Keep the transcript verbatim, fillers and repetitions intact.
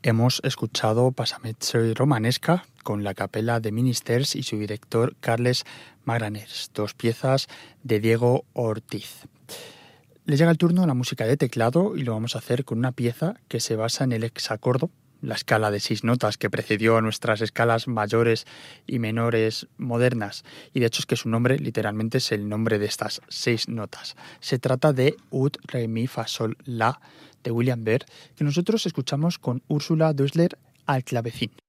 Hemos escuchado Passamezzo romanesca con la Capella de Ministers y su director Carles Magraners, dos piezas de Diego Ortiz. Le llega el turno a la música de teclado y lo vamos a hacer con una pieza que se basa en el hexacordo, la escala de seis notas que precedió a nuestras escalas mayores y menores modernas, y de hecho es que su nombre literalmente es el nombre de estas seis notas. Se trata de Ut, Re, Mi, Fa, Sol, La de William Byrd, que nosotros escuchamos con Úrsula Dössler al clavecín.